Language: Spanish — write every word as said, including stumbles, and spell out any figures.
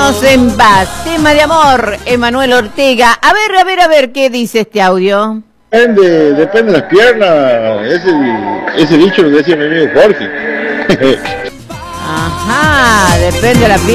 Déjanos en paz. Tema de amor, Emanuel Ortega. A ver, a ver, a ver, ¿qué dice este audio? Depende, depende de las piernas. Ese, ese dicho lo decía mi amigo Jorge. Ajá, depende de la pierna.